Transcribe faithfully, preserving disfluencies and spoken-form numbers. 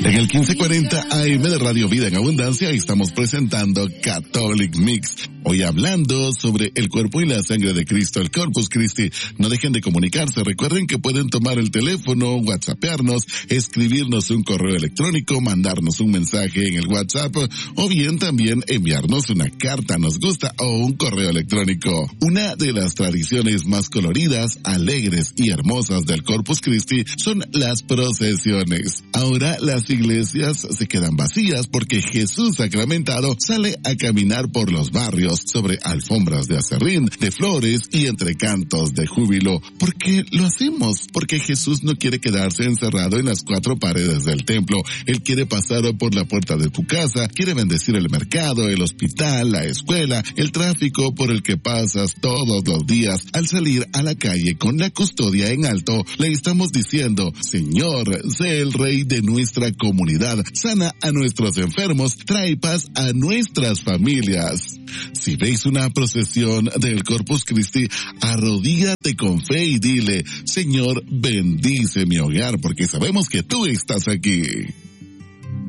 En el quince cuarenta A M de Radio Vida en Abundancia estamos presentando Catholic Mix. Hoy hablando sobre el cuerpo y la sangre de Cristo, el Corpus Christi. No dejen de comunicarse. Recuerden que pueden tomar el teléfono, whatsappearnos, escribirnos un correo electrónico, mandarnos un mensaje en el WhatsApp o bien también enviarnos una carta, nos gusta, o un correo electrónico. Una de las tradiciones más coloridas, alegres y hermosas del Corpus Christi son las procesiones. Ahora las iglesias se quedan vacías porque Jesús sacramentado sale a caminar por los barrios sobre alfombras de aserrín, de flores y entre cantos de júbilo. ¿Por qué lo hacemos? Porque Jesús no quiere quedarse encerrado en las cuatro paredes del templo. Él quiere pasar por la puerta de tu casa, quiere bendecir el mercado, el hospital, la escuela, el tráfico por el que pasas todos los días. Al salir a la calle con la custodia en alto, le estamos diciendo: Señor, sé el Rey de nuestra comunidad, sana a nuestros enfermos, trae paz a nuestras familias. Si veis una procesión del Corpus Christi, arrodíllate con fe y dile: Señor, bendice mi hogar, porque sabemos que tú estás aquí.